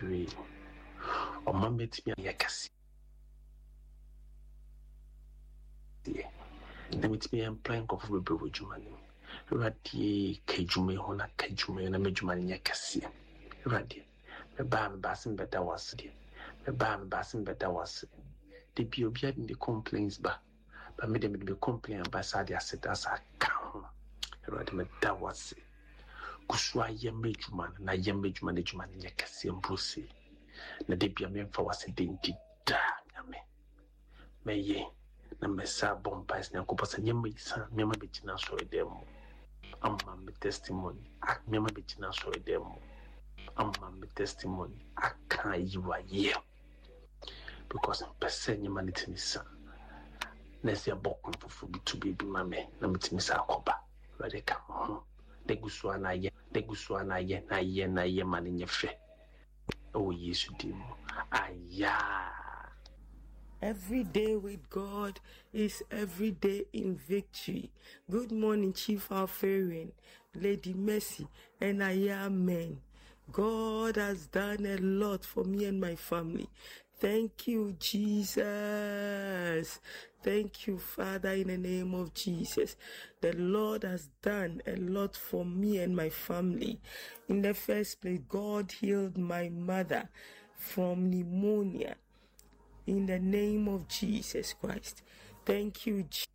bebree. Oma metimi yakasi. Na metimi employ nkofo bebree wo dwuma nim. Radie kajume ho na kajume na medwuma nya kase. Radie me ba me basim beta was de. Me ba me basim beta was. The be obi had the complaints ba. But me dem be complain ba sa dia set as a kan. Radie me da was. Kuswa ye medwuma na ye medwuma na dwuma nya kase mbrose. Na de bia me fa was de nti da nyame. Me ye na me sa bombas na ko posa nyama isa nyama be china so edem. Amma me testimony ak me be china so edem. Amma me testimony aka yiwa ye because person nyama litini sa na se abokun fufu bi to be mame na mitimi sa akoba ready come de gusua na ye mane nyefe o yesu dim aya. Every day with God is every day in victory. Good morning, Chief Alfarian, Lady Mercy, and Amen. God has done a lot for me and my family. Thank you, Jesus. Thank you, Father, in the name of Jesus. The Lord has done a lot for me and my family. In the first place, God healed my mother from pneumonia. In the name of Jesus Christ. Thank you, Jesus.